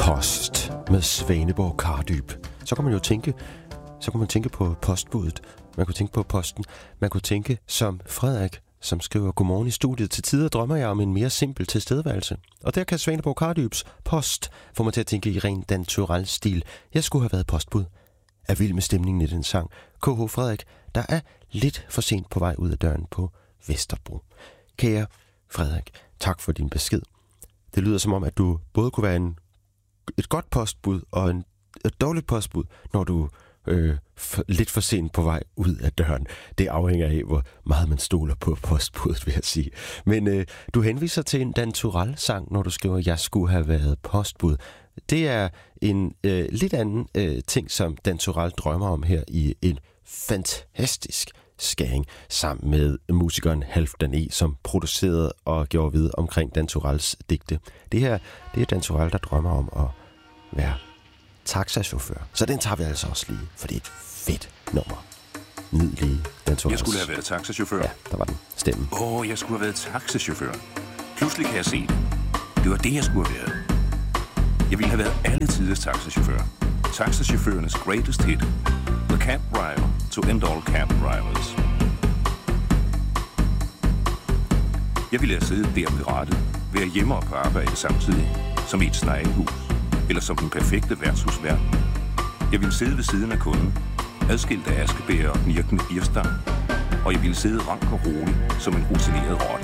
Post med Svaneborg Kardyb. Så kan man tænke på postbuddet. Man kunne tænke på posten. Man kunne tænke som Frederik, som skriver: Godmorgen i studiet. Til tider drømmer jeg om en mere simpel tilstedeværelse. Og der kan Svaneborg Kardybs post få mig til at tænke i ren Dan Turèll-stil. Jeg skulle have været postbud. Er vild med stemningen i den sang. KH Frederik, der er lidt for sent på vej ud af døren på Vesterbro. Kære Frederik, tak for din besked. Det lyder som om, at du både kunne være et godt postbud og et dårligt postbud, når du lidt for sent på vej ud af døren. Det afhænger af, hvor meget man stoler på postbuddet, vil jeg sige. Men du henviser til en Dan Turèll-sang, når du skriver, jeg skulle have været postbud. Det er en lidt anden ting, som Dan Turèll drømmer om her i en fantastisk skæring sammen med musikeren Halfdan E, som producerede og gjorde ved omkring Dan Turèlls digte. Det her, det er Dan Turèll, der drømmer om at være taxachauffør. Så den tager vi altså også lige, for det er et fedt nummer. Nydelige Dan Turèll. Jeg skulle have været taxachauffør. Ja, der var den stemme. Jeg skulle have været taxachauffør. Pludselig kan jeg se det. Det var det, jeg skulle have været. Jeg ville have været alle tiders taxachauffør. Taxachaufførernes greatest hit. The cab driver to end all cab drivers. Jeg ville have siddet der ved rattet, være hjemme og på arbejde samtidig, som i et sneglehus, eller som den perfekte værtshusvært. Jeg ville sidde ved siden af kunden, adskilt af askebæger og knirkende birstang, og jeg ville sidde rank og rolig som en rutineret rotte.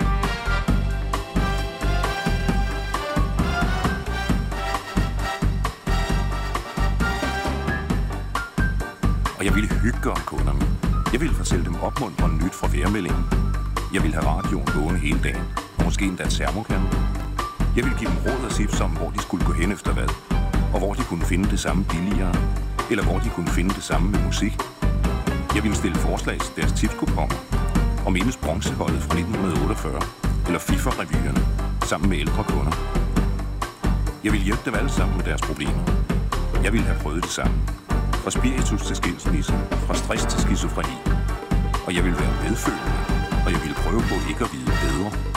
Og jeg ville hygge om kunderne. Jeg ville fortælle dem opmuntrende nyt fra vejrmeldingen. Jeg ville have radioen gående hele dagen, og måske endda termokanden. Jeg ville give dem råd og tips om, hvor de skulle gå hen efter hvad, og hvor de kunne finde det samme billigere, eller hvor de kunne finde det samme med musik. Jeg ville stille forslag til deres tipskuponer, og mindes bronzeholdet fra 1948, eller FIFA-revyerne, sammen med ældre kunder. Jeg ville hjælpe dem alle sammen med deres problemer. Jeg ville have prøvet det sammen. Fra spiritus til skilsmisse, fra stress til skizofreni. Og jeg ville være medfølende, og jeg ville prøve på ikke at vide bedre.